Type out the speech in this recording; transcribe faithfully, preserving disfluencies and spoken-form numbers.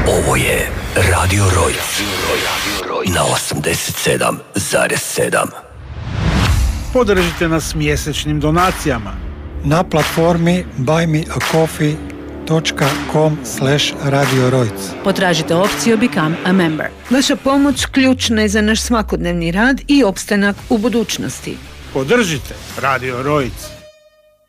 Ovo je Radio Rojc na osamdeset sedam zarez sedam. Podržite nas mjesečnim donacijama na platformi buy me a coffee dot com slash radio rojc. Potražite opciju Become a Member. Vaša pomoć ključna je za naš svakodnevni rad i opstanak u budućnosti. Podržite Radio Rojc.